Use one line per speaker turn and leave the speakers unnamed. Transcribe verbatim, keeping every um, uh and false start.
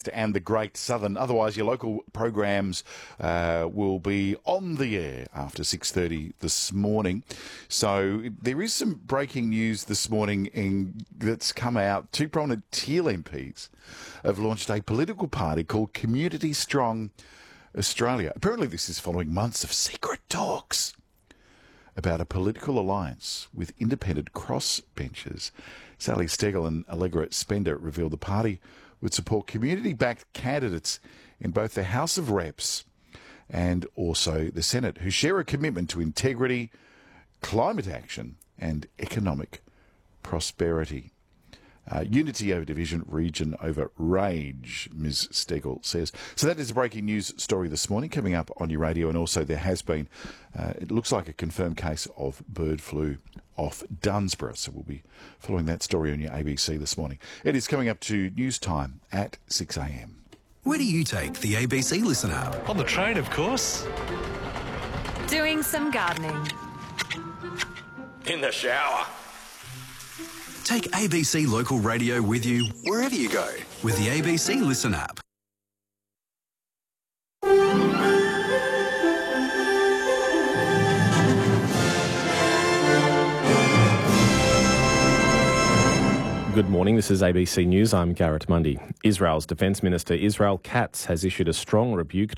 West and the Great Southern. Otherwise, your local programs uh, will be on the air after six thirty this morning. So there is some breaking news this morning in, that's come out. Two prominent Teal M Ps have launched a political party called Community Strong Australia. Apparently this is following months of secret talks about a political alliance with independent crossbenchers. Sally Steggall and Allegra Spender revealed the party would support community-backed candidates in both the House of Reps and also the Senate, who share a commitment to integrity, climate action and economic prosperity. Uh, unity over division, region over rage, Miz Steggall says. So that is a breaking news story this morning coming up on your radio, and also there has been, uh, it looks like a confirmed case of bird flu off Dunsborough. So we'll be following that story on your A B C this morning. It is coming up to news time at six a m.
Where do you take the A B C Listen app?
On the train, of course.
Doing some gardening.
In the shower.
Take A B C Local Radio with you wherever you go with the A B C Listen app.
Good morning, this is A B C News. I'm Garrett Mundy. Israel's Defence Minister Israel Katz has issued a strong rebuke